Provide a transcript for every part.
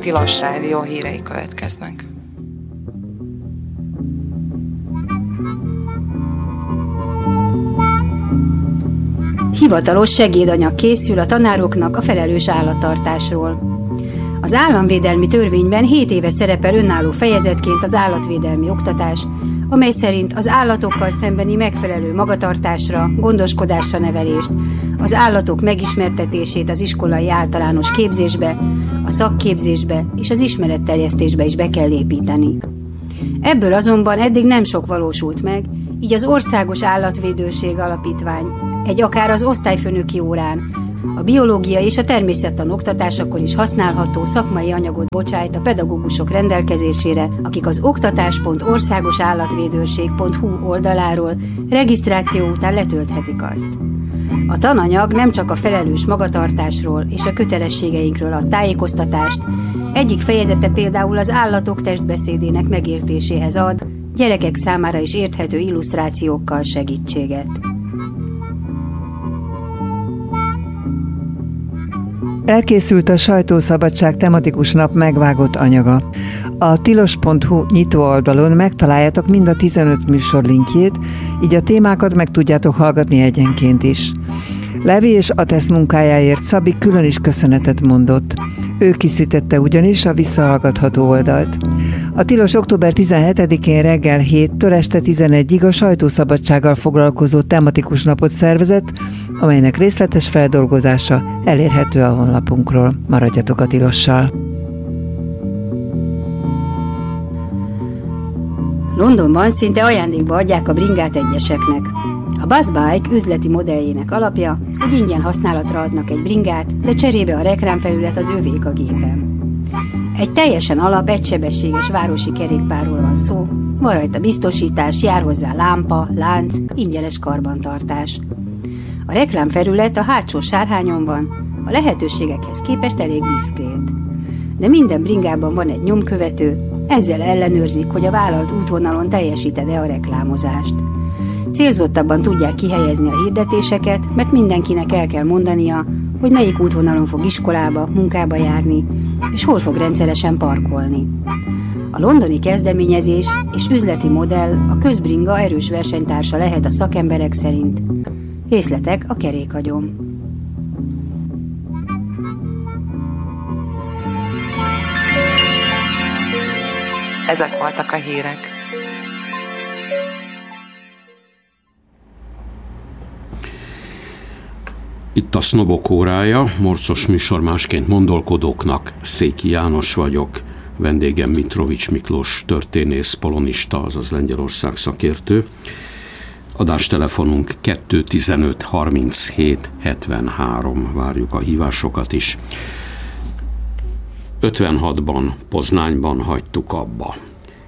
Tilos Rádió hírei következnek. Hivatalos segédanyag készül a tanároknak a felelős állattartásról. Az államvédelmi törvényben 7 éve szerepel önálló fejezetként az állatvédelmi oktatás, amely szerint az állatokkal szembeni megfelelő magatartásra, gondoskodásra nevelést, az állatok megismertetését az iskolai általános képzésbe, a szakképzésbe és az ismeretterjesztésbe is be kell építeni. Ebből azonban eddig nem sok valósult meg, így az Országos Állatvédőség Alapítvány akár az osztályfőnöki órán, a biológia és a természettan oktatásakor is használható szakmai anyagot bocsájt a pedagógusok rendelkezésére, akik az oktatás.országosállatvédőség.hu oldaláról regisztráció után letölthetik azt. A tananyag nem csak a felelős magatartásról és a kötelességeinkről ad tájékoztatást, egyik fejezete például az állatok testbeszédének megértéséhez ad, gyerekek számára is érthető illusztrációkkal segítséget. Elkészült a Sajtószabadság tematikus nap megvágott anyaga. A tilos.hu nyitóoldalon megtaláljátok mind a 15 műsor linkjét, így a témákat meg tudjátok hallgatni egyenként is. Levi és Atesz munkájáért Szabi külön is köszönetet mondott. Ő készítette ugyanis a visszahallgatható oldalt. A Tilos október 17-én reggel 7-től este 11-ig a sajtószabadsággal foglalkozó tematikus napot szervezett, amelynek részletes feldolgozása elérhető a honlapunkról. Maradjatok a Tilossal! Londonban szinte ajándékba adják a bringát egyeseknek. A Buzzbike üzleti modelljének alapja, hogy ingyen használatra adnak egy bringát, de cserébe a reklámfelület az övék a gépen. Egy teljesen egysebességes városi kerékpárról van szó, van rajta biztosítás, jár hozzá lámpa, lánc, ingyenes karbantartás. A reklámfelület a hátsó sárhányon van, a lehetőségekhez képest elég diszkrét. De minden bringában van egy nyomkövető, ezzel ellenőrzik, hogy a vállalt útvonalon teljesíted-e a reklámozást. Célzottabban tudják kihelyezni a hirdetéseket, mert mindenkinek el kell mondania, hogy melyik útvonalon fog iskolába, munkába járni, és hol fog rendszeresen parkolni. A londoni kezdeményezés és üzleti modell a közbringa erős versenytársa lehet a szakemberek szerint. Részletek a kerékagyon. Ezek voltak a hírek. Itt a Sznobok órája, morcos műsor másként gondolkodóknak. Széki János vagyok, vendégem Mitrovics Miklós történész, polonista, azaz Lengyelország szakértő. Adástelefonunk 215 37 73, várjuk a hívásokat is. 56-ban, Poznányban hagytuk abba.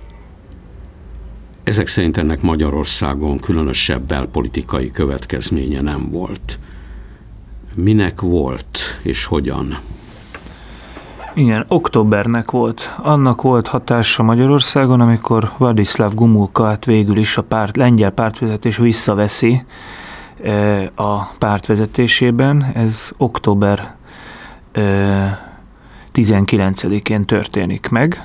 Ezek szerint ennek Magyarországon különösebb belpolitikai következménye nem volt. Minek volt, és hogyan? Igen, októbernek volt. Annak volt hatása Magyarországon, amikor Vladislav Gomulkát végül is a lengyel pártvezetés visszaveszi a pártvezetésében. Ez október 19-én történik meg.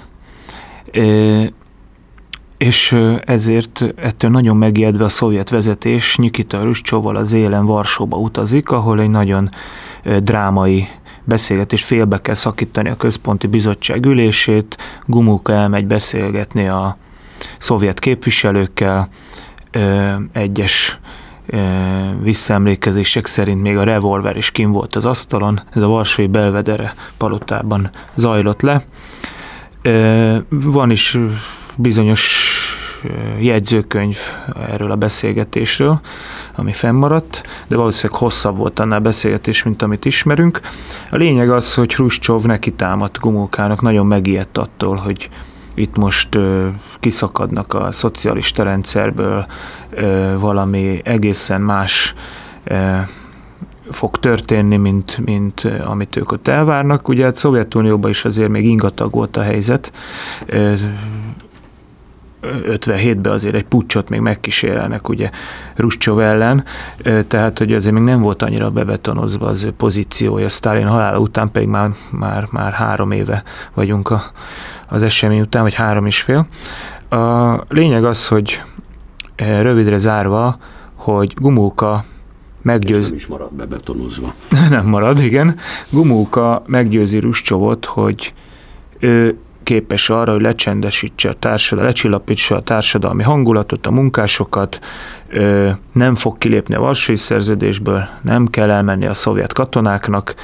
És ezért ettől nagyon megijedve a szovjet vezetés Nikita Hruscsovval az élen Varsóba utazik, ahol egy nagyon drámai beszélgetés, félbe kell szakítani a központi bizottság ülését, Gomulka elmegy beszélgetni a szovjet képviselőkkel, egyes visszaemlékezések szerint még a revolver is kint volt az asztalon, ez a varsói Belvedere palotában zajlott le. Van is bizonyos jegyzőkönyv erről a beszélgetésről, ami fennmaradt, de valószínűleg hosszabb volt annál beszélgetés, mint amit ismerünk. A lényeg az, hogy Hruscsov neki támadt Gomulkának, nagyon megijedt attól, hogy itt most kiszakadnak a szocialista rendszerből, valami egészen más fog történni, mint amit ők ott elvárnak. Ugye a Szovjetunióban is azért még ingatag volt a helyzet. 57-ben azért egy puccsot még megkísérelnek ugye Hruscsov ellen, tehát hogy azért még nem volt annyira bebetonozva az ő pozíciója. Sztálin halála után pedig már 3 éve vagyunk az esemény után, vagy 3,5. A lényeg az, hogy rövidre zárva, hogy Gomulka meggyőz... nem is marad bebetonozva. Nem marad, igen. Gomulka meggyőzi Hruscsovot, hogy ő képes arra, hogy lecsendesítse lecsillapítsa a társadalmi hangulatot, a munkásokat, nem fog kilépni a Varsói Szerződésből, nem kell elmenni a szovjet katonáknak,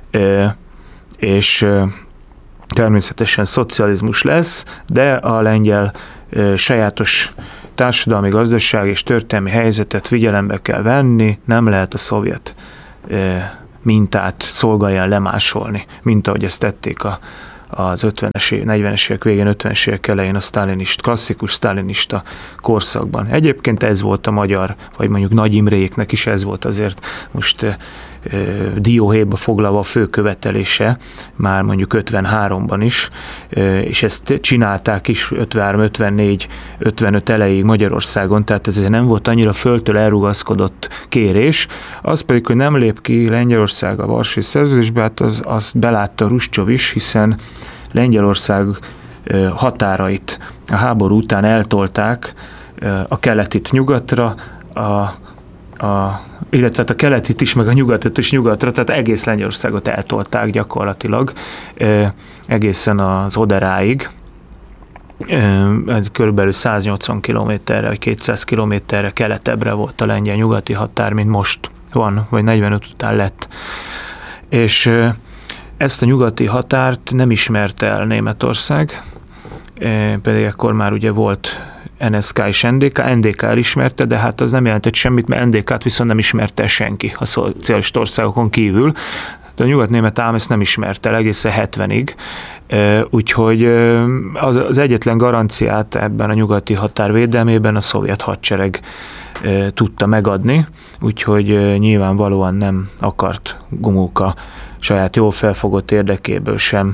és természetesen szocializmus lesz, de a lengyel sajátos társadalmi, gazdaság és történelmi helyzetet figyelembe kell venni, nem lehet a szovjet mintát szolgáljan lemásolni, mint ahogy ezt tették az 40-es évek végén, 50-es évek elején a klasszikus sztálinista korszakban. Egyébként ez volt a magyar, vagy mondjuk Nagy Imréknek is ez volt azért most dióhéjba foglalva a fő követelése, már mondjuk 53-ban is, és ezt csinálták is 53, 54, 55 elejéig Magyarországon, tehát ez nem volt annyira földtől elrugaszkodott kérés, az pedig, hogy nem lép ki Lengyelország a Varsói Szerződésbe, hát azt belátta Hruscsov is, hiszen Lengyelország határait a háború után eltolták, a keletit nyugatra, illetve a keletit is, meg a nyugatot is nyugatra, tehát egész Lengyelországot eltolták gyakorlatilag, egészen az Oderáig, körülbelül 180 kilométerre, vagy 200 kilométerre keletebbre volt a lengyel nyugati határ, mint most van, vagy 45 után lett. És ezt a nyugati határt nem ismerte el Németország, pedig akkor már ugye volt NSK és NDK elismerte, de hát az nem jelentett semmit, mert NDK-t viszont nem ismerte senki a szocialista országokon kívül. De a nyugat-német állam ezt nem ismerte el egészen 70-ig, úgyhogy az egyetlen garanciát ebben a nyugati határ védelmében a szovjet hadsereg tudta megadni, úgyhogy nyilvánvalóan nem akart Gomulka saját jól felfogott érdekéből sem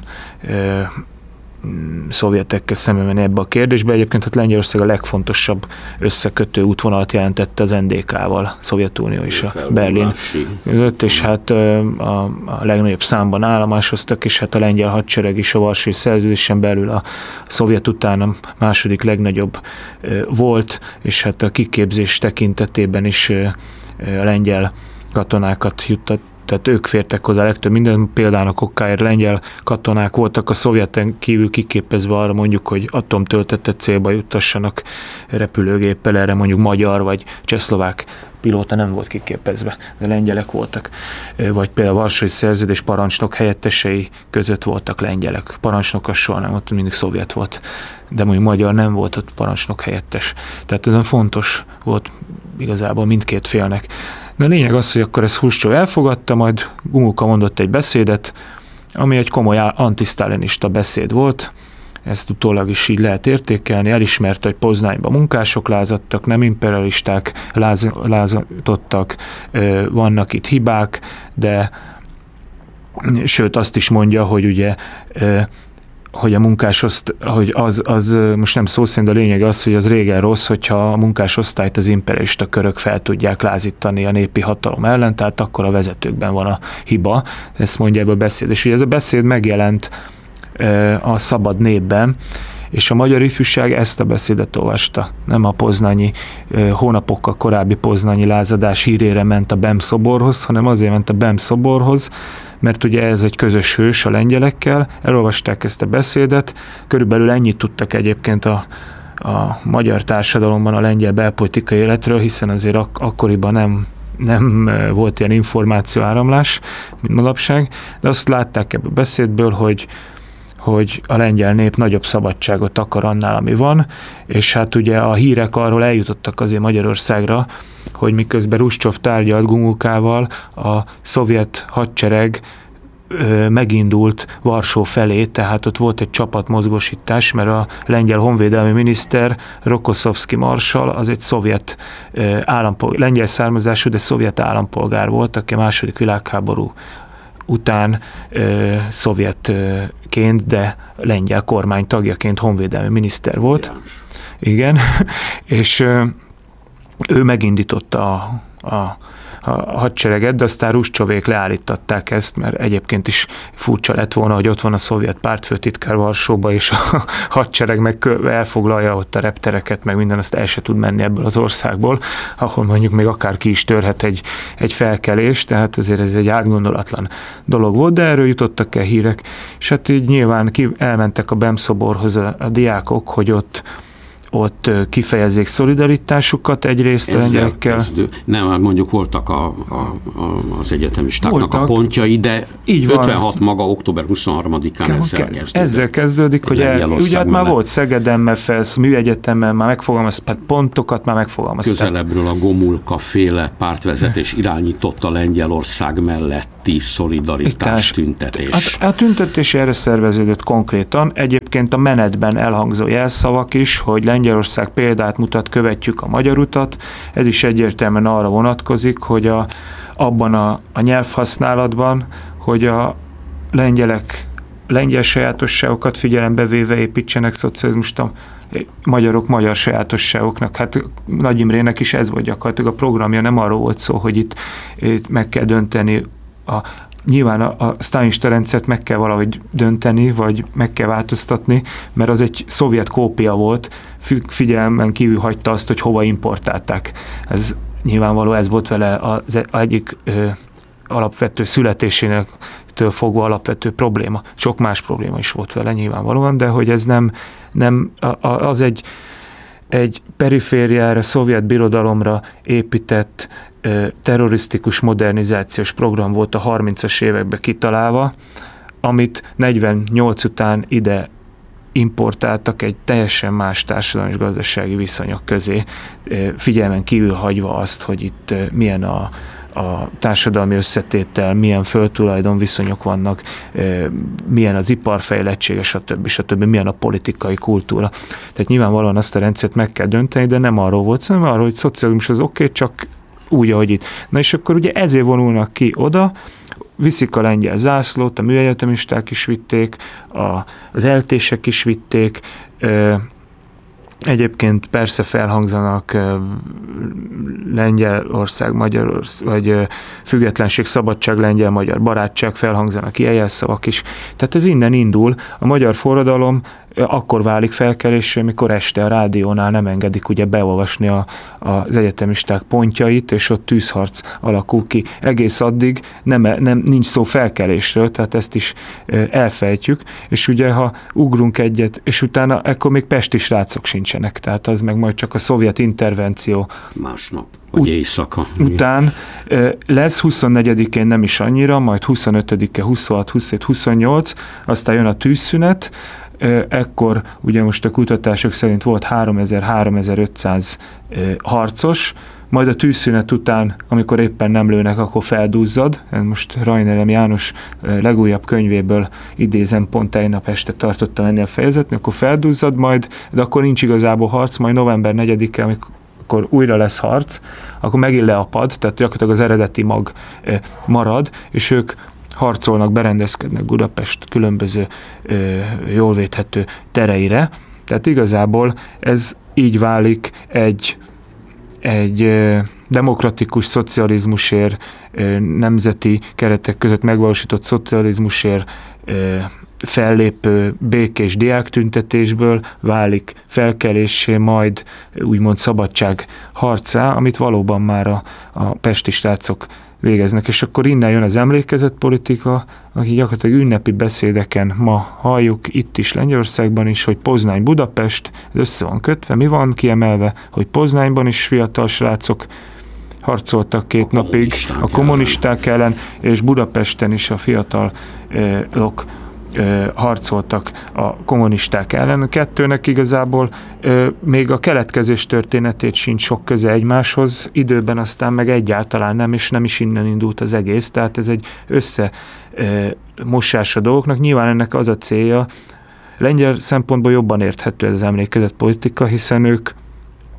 szovjetekkel szemben menni ebbe a kérdésbe. Egyébként hát Lengyelország a legfontosabb összekötő útvonalat jelentette az NDK-val, a Szovjetunió és a Berlin között, és hát a legnagyobb számban állomásoztak, és hát a lengyel hadsereg is a Varsói Szerződésen belül a szovjet után a második legnagyobb volt, és hát a kiképzés tekintetében is a lengyel katonákat juttat, tehát ők fértek hozzá legtöbb minden, például okkáért lengyel katonák voltak a szovjeten kívül kiképezve arra mondjuk, hogy atomtöltetet célba juttassanak repülőgéppel, erre mondjuk magyar vagy csehszlovák pilóta nem volt kiképezve, de lengyelek voltak. Vagy például a Varsói Szerződés parancsnok helyettesei között voltak lengyelek. Parancsnok soha nem volt, mindig szovjet volt, de mondjuk magyar nem volt ott parancsnok helyettes. Tehát nagyon fontos volt igazából mindkét félnek. De a lényeg az, hogy akkor ezt Hruscsov elfogadta, majd Gomulka mondott egy beszédet, ami egy komoly antisztálinista beszéd volt, ezt utólag is így lehet értékelni, elismerte, hogy Poznányban munkások lázadtak, nem imperialisták lázadottak, vannak itt hibák, de sőt azt is mondja, hogy ugye hogy a hogy az most nem szó szerint, de a lényeg az, hogy az régen rossz, hogyha a munkásosztályt az imperialista körök fel tudják lázítani a népi hatalom ellen, tehát akkor a vezetőkben van a hiba, ezt mondja ebbe a beszéd. És ugye ez a beszéd megjelent a Szabad Népben, és a magyar ifjúság ezt a beszédet olvasta. Nem a poznanyi, hónapokkal korábbi poznanyi lázadás hírére ment a BEM szoborhoz, hanem azért ment a BEM szoborhoz, mert ugye ez egy közös hős a lengyelekkel, elolvasták ezt a beszédet, körülbelül ennyit tudtak egyébként a magyar társadalomban a lengyel belpolitikai életről, hiszen azért akkoriban nem volt ilyen információáramlás, mint manapság, de azt látták ebből a beszédből, hogy a lengyel nép nagyobb szabadságot akar annál, ami van, és hát ugye a hírek arról eljutottak azért Magyarországra, hogy miközben Hruscsov tárgyalt Gomulkával, a szovjet hadsereg megindult Varsó felé, tehát ott volt egy csapatmozgósítás, mert a lengyel honvédelmi miniszter Rokoszovszki marsall az egy szovjet állampolgár, lengyel származású, de szovjet állampolgár volt, aki a II. Világháború után szovjetként, de lengyel kormány tagjaként honvédelmi miniszter volt. Igen, és ő megindította a hadsereget, de aztán Hruscsovék leállították ezt, mert egyébként is furcsa lett volna, hogy ott van a szovjet pártfőtitkár Varsóba, és a hadsereg meg elfoglalja ott a reptereket, meg minden, azt el se tud menni ebből az országból, ahol mondjuk még akár ki is törhet egy felkelés, tehát azért ez egy átgondolatlan dolog volt, de erről jutottak el hírek, és hát így nyilván elmentek a BEM szoborhoz a diákok, hogy ott kifejezzék szolidaritásukat egyrészt a lengyelekkel. Nem, mondjuk voltak az egyetemistáknak a pontjai, de így 56 maga október 23-án ezzel kezdődik, hogy ugye hát már volt Szegeden, MFS, Műegyetemen, már megfogalmazták, pontokat már megfogalmazták. Közelebbről a Gomulka féle pártvezetés irányította Lengyelország melletti szolidaritás tüntetés. A tüntetés erre szerveződött konkrétan. Egyébként a menetben elhangzó jelszavak is, hogy Lengyelország példát mutat, követjük a magyar utat. Ez is egyértelműen arra vonatkozik, hogy abban a nyelvhasználatban, hogy a lengyel sajátosságokat figyelembe véve építsenek szocializmust, a magyarok magyar sajátosságoknak. Hát Nagy Imrének is ez volt gyakorlatilag a programja, nem arról volt szó, hogy itt meg kell dönteni nyilván a sztálinista rendszert meg kell valahogy dönteni, vagy meg kell változtatni, mert az egy szovjet kópia volt, figyelmen kívül hagyta azt, hogy hova importálták. Ez nyilvánvaló, ez volt vele az egyik alapvető születésének fogva alapvető probléma. Sok más probléma is volt vele nyilvánvalóan, de hogy ez nem az egy perifériára, szovjet birodalomra épített terrorisztikus modernizációs program volt a 30-as években kitalálva, amit 48 után ide importáltak egy teljesen más társadalmi és gazdasági viszonyok közé, figyelmen kívül hagyva azt, hogy itt milyen a társadalmi összetétel, milyen földtulajdon viszonyok vannak, milyen az iparfejlettsége, stb., milyen a politikai kultúra. Tehát nyilvánvalóan azt a rendszert meg kell dönteni, de nem arról volt, hanem arról, hogy szocializmus az oké, csak úgy, ahogy itt. Na és akkor ugye ezért vonulnak ki oda, viszik a lengyel zászlót, a műegyetemisták is vitték, az eltések is vitték, egyébként persze felhangzanak Lengyelország, Magyarország, vagy függetlenség, szabadság, lengyel-magyar barátság, felhangzanak ilyen jelszavak is. Tehát ez innen indul. A magyar forradalom akkor válik felkelésre, mikor este a rádiónál nem engedik ugye beolvasni az egyetemisták pontjait, és ott tűzharc alakul ki. Egész addig nincs szó felkelésről, tehát ezt is elfejtjük, és ugye ha ugrunk egyet, és utána ekkor még pesti srácok sincsenek, tehát az meg majd csak a szovjet intervenció másnap, vagy éjszaka. Után lesz 24-én nem is annyira, majd 25-e, 26, 27, 28, aztán jön a tűzszünet, ekkor ugye most a kutatások szerint volt 3000-3500 harcos, majd a tűzszünet után, amikor éppen nem lőnek, akkor feldúzzad. Most Rajnerem János legújabb könyvéből idézem, pont tegnap este tartottam ennél a fejezetni, akkor feldúzzad majd, de akkor nincs igazából harc, majd november 4-e, amikor újra lesz harc, akkor megint leapad, tehát gyakorlatilag az eredeti mag marad, és ők harcolnak, berendezkednek Budapest különböző jól védhető tereire. Tehát igazából ez így válik egy demokratikus szocializmusért, nemzeti keretek között megvalósított szocializmusért fellépő békés diáktüntetésből válik felkelésé, majd úgymond szabadság harcá, amit valóban már a pesti srácok végeznek, és akkor innen jön az emlékezetpolitika, aki gyakorlatilag ünnepi beszédeken ma halljuk, itt is Lengyelországban is, hogy Poznány, Budapest, ez össze van kötve, mi van kiemelve, hogy Poznányban is fiatal srácok harcoltak 2 napig a kommunisták ellen, és Budapesten is a fiatalok harcoltak a kommunisták ellen. A kettőnek igazából még a keletkezés történetét sincs sok köze egymáshoz, időben aztán meg egyáltalán nem, és nem is innen indult az egész, tehát ez egy összemosás a dolgoknak. Nyilván ennek az a célja, lengyel szempontból jobban érthető ez az emlékezetpolitika, hiszen ők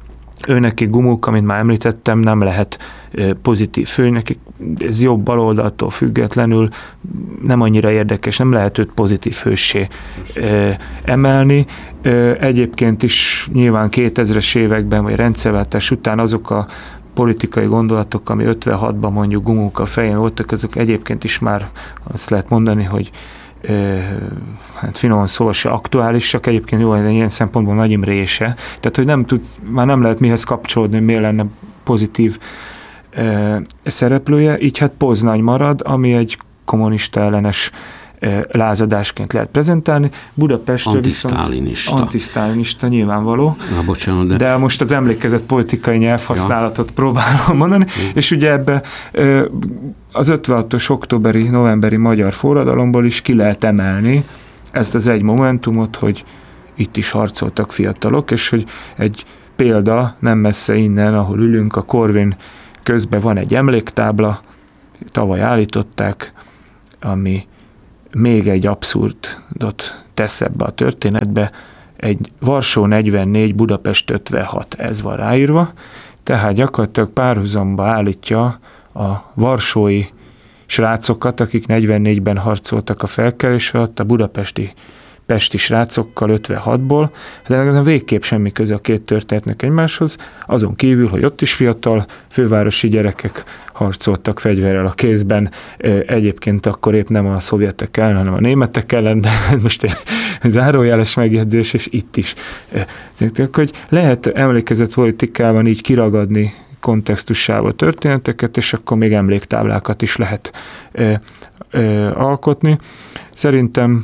Őnekik Gumulka, mint már említettem, nem lehet pozitív fő, nekik ez jobb baloldaltól függetlenül nem annyira érdekes, nem lehet őt pozitív hőssé emelni. Egyébként is nyilván 2000-es években, vagy rendszerváltás után azok a politikai gondolatok, ami 56-ban mondjuk Gumulka fején voltak, azok egyébként is már azt lehet mondani, hogy hát finoman szóval se aktuálisak, egyébként jó, ilyen szempontból Nagy Imrése, tehát hogy már nem lehet mihez kapcsolódni, miért lenne pozitív szereplője, így hát Poznań marad, ami egy kommunista ellenes lázadásként lehet prezentálni. Budapestről viszont antisztálinista nyilvánvaló. Bocsánat, de most az emlékezett politikai nyelvhasználatot próbálom mondani, és ugye ebbe az 56-os októberi, novemberi magyar forradalomból is ki lehet emelni ezt az egy momentumot, hogy itt is harcoltak fiatalok, és hogy egy példa nem messze innen, ahol ülünk, a Korvin közben van egy emléktábla, tavaly állították, ami még egy abszurdot tesz ebbe a történetbe, egy Varsó 44, Budapest 56, ez van ráírva, tehát gyakorlatilag párhuzamba állítja a varsói srácokat, akik 44-ben harcoltak a felkelés alatt, a pesti srácokkal 56-ból, de végképp semmi köze a két történetnek egymáshoz, azon kívül, hogy ott is fiatal fővárosi gyerekek harcoltak fegyverrel a kézben, egyébként akkor épp nem a szovjetek ellen, hanem a németek ellen, de most egy zárójeles megjegyzés, és itt is. Hogy lehet emlékezett politikában így kiragadni kontextusába történeteket, és akkor még emléktáblákat is lehet alkotni. Szerintem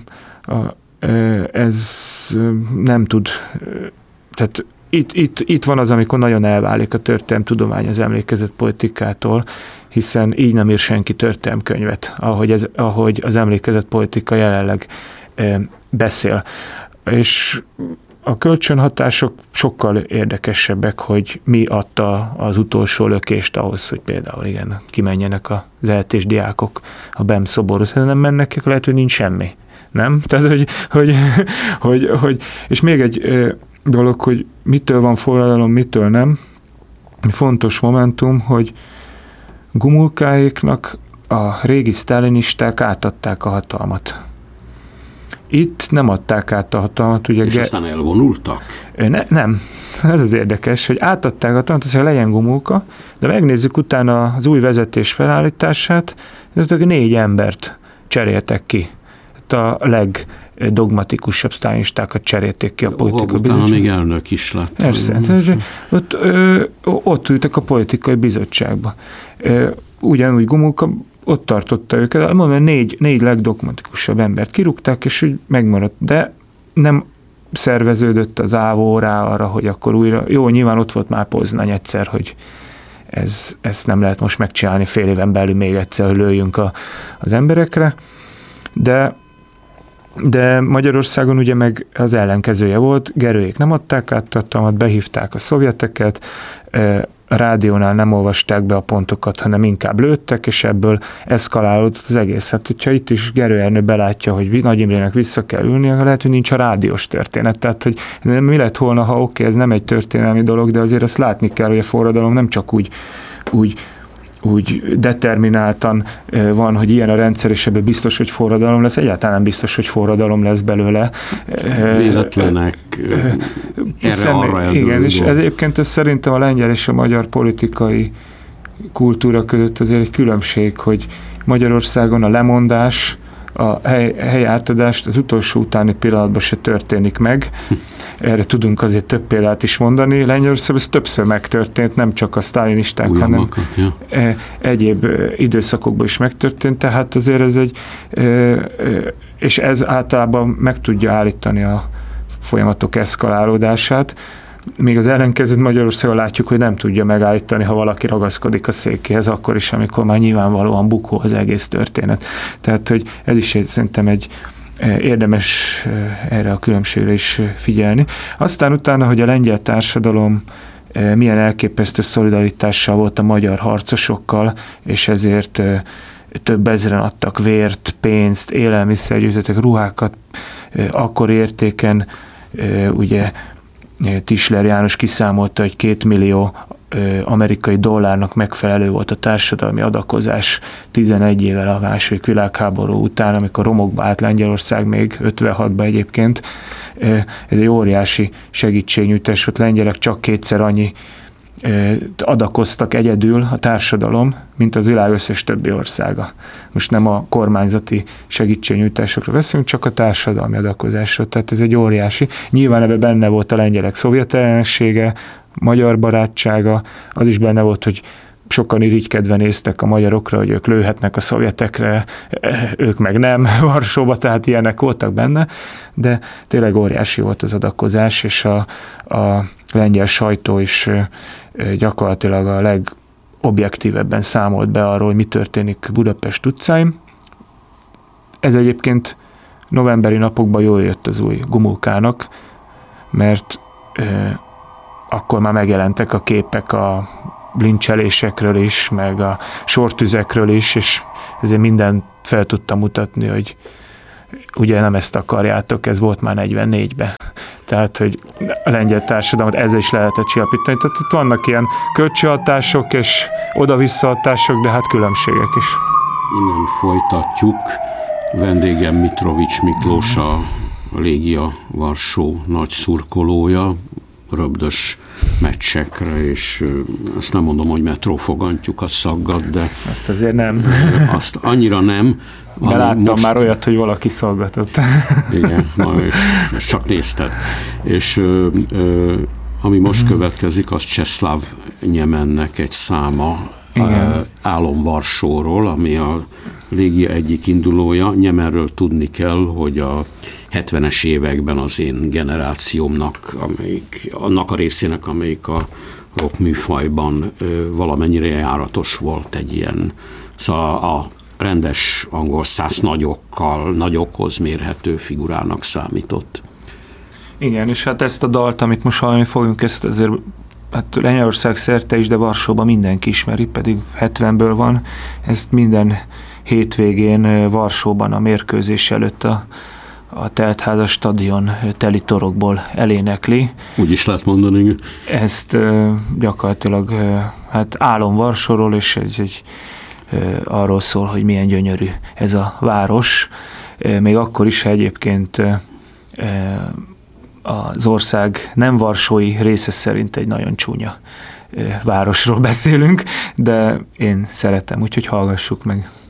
ez nem tud, tehát itt van az, amikor nagyon elválik a történelemtudomány az emlékezett politikától, hiszen így nem ír senki történelemkönyvet, ahogy az emlékezett politika jelenleg beszél. És a kölcsönhatások sokkal érdekesebbek, hogy mi adta az utolsó lökést ahhoz, hogy például igen, kimenjenek az ELTÉs diákok a BEM szoborhoz, nem mennek, akkor lehet, hogy nincs semmi. Nem? Tehát, hogy és még egy dolog, hogy mitől van forradalom, mitől nem. Fontos momentum, hogy Gumulkáéknak a régi sztálinisták átadták a hatalmat. Itt nem adták át a hatalmat. Ugye és aztán elvonultak? Nem. Ez az érdekes, hogy átadták a hatalmat, hogy legyen Gumulka, de megnézzük utána az új vezetés felállítását, 4 embert cseréltek ki. A legdogmatikusabb sztálinistákat cserélték ki a politikai bizottságban. Utána még elnök is lett. Persze. Ott ültek a politikai bizottságba. Ugyanúgy Gumulka ott tartotta őket. Mondom, 4 legdogmatikusabb embert kirúgták, és úgy megmaradt. De nem szerveződött az ávó rá arra, hogy akkor újra... Jó, nyilván ott volt már Poznań egyszer, hogy ezt nem lehet most megcsinálni fél éven belül még egyszer, hogy lőjünk az emberekre. De Magyarországon ugye meg az ellenkezője volt, Gerőjék nem adták át tartalmat, behívták a szovjeteket, a rádiónál nem olvasták be a pontokat, hanem inkább lőttek, és ebből eszkalálódott az egész. Hát, hogyha itt is Gerő Ernő belátja, hogy Nagy Imrének vissza kell ülnie, lehet, hogy nincs a rádiós történet. Tehát, hogy mi lett volna, ha oké, ez nem egy történelmi dolog, de azért azt látni kell, hogy a forradalom nem csak úgy determináltan van, hogy ilyen a rendszer, és ebből biztos, hogy forradalom lesz. Egyáltalán nem biztos, hogy forradalom lesz belőle. Véletlenek erre-arra eldőlő. Igen, és egyébként ez szerintem a lengyel és a magyar politikai kultúra között azért egy különbség, hogy Magyarországon a lemondás, a hely átadást az utolsó utáni pillanatban se történik meg. Erre tudunk azért több példát is mondani. Lengyelországban ez többször megtörtént, nem csak a sztálinisták, hanem egyéb időszakokban is megtörtént. Tehát azért ez és ez általában meg tudja állítani a folyamatok eszkalálódását. Még az ellenkezőt Magyarországon látjuk, hogy nem tudja megállítani, ha valaki ragaszkodik a székéhez, akkor is, amikor már nyilvánvalóan bukó az egész történet. Tehát, hogy ez is szerintem egy érdemes erre a különbségre is figyelni. Aztán utána, hogy a lengyel társadalom milyen elképesztő szolidaritással volt a magyar harcosokkal, és ezért több ezren adtak vért, pénzt, élelmiszer gyűjtöttek, ruhákat, akkor értéken ugye Tischler János kiszámolta, hogy 2 millió amerikai dollárnak megfelelő volt a társadalmi adakozás 11 évvel a második világháború után, amikor romokba állt Lengyelország még 56-ban egyébként. Ez egy óriási segítségnyújtás volt, lengyelek csak 2-szer annyi adakoztak egyedül a társadalom, mint az világ összes többi országa. Most nem a kormányzati segítségnyújtásokra veszünk, csak a társadalmi adakozásra, tehát ez egy óriási. Nyilván ebben benne volt a lengyelek szovjet ellenessége, magyar barátsága, az is benne volt, hogy sokan irigykedve néztek a magyarokra, hogy ők lőhetnek a szovjetekre, ők meg nem Varsóba, tehát ilyenek voltak benne, de tényleg óriási volt az adakozás, és a lengyel sajtó is gyakorlatilag a legobjektívebben számolt be arról, hogy mi történik Budapest utcáin. Ez egyébként novemberi napokban jól jött az új Gomulkának, mert akkor már megjelentek a képek a lincselésekről is, meg a sortüzekről is, és ezért mindent fel tudtam mutatni, hogy ugye nem ezt akarjátok, ez volt már 44-ben. Tehát, hogy a lengyel társadalmat ezzel is lehetett csillapítani. Tehát itt vannak ilyen kölcsönhatások és oda-visszahatások, de hát különbségek is. Innen folytatjuk. Vendégem Mitrovics Miklós, a Légia Varsó nagy szurkolója, röbdös meccsekre, és azt nem mondom, hogy metrófogantjukat szaggat, de... Azt azért nem. Azt annyira nem. De láttam most... már olyat, hogy valaki szaggatott. Igen, és csak nézted. És ami most következik, az Czesław Niemennek egy száma, Álom Varsóról, ami a Légia egyik indulója. Niemenről tudni kell, hogy a 70-es években az én generációmnak, annak a részének, amelyik a rock műfajban valamennyire járatos volt, egy ilyen, szóval a rendes angol száz nagyokhoz mérhető figurának számított. Igen, és hát ezt a dalt, amit most hallani fogunk, ezt azért hát Lengyelország szerte is, de Varsóban mindenki ismeri, pedig 70-ből van. Ezt minden hétvégén Varsóban a mérkőzés előtt a teltházas stadion teli torokból elénekli. Úgy is lehet mondani. Ezt gyakorlatilag hát Álom Varsóról, és egy arról szól, hogy milyen gyönyörű ez a város. Még akkor is, ha egyébként az ország nem varsói része szerint egy nagyon csúnya városról beszélünk, de én szeretem, úgyhogy hallgassuk meg.